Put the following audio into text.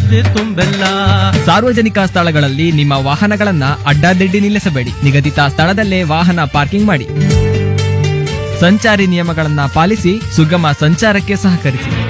ಅಷ್ಟೇ ತುಂಬೆಲ್ಲ. ಸಾರ್ವಜನಿಕ ಸ್ಥಳಗಳಲ್ಲಿ ನಿಮ್ಮ ವಾಹನಗಳನ್ನ ಅಡ್ಡಾದಿಡ್ಡಿ ನಿಲ್ಲಿಸಬೇಡಿ. ನಿಗದಿತ ಸ್ಥಳದಲ್ಲೇ ವಾಹನ ಪಾರ್ಕಿಂಗ್ ಮಾಡಿ. ಸಂಚಾರಿ ನಿಯಮಗಳನ್ನ ಪಾಲಿಸಿ ಸುಗಮ ಸಂಚಾರಕ್ಕೆ ಸಹಕರಿಸಿ.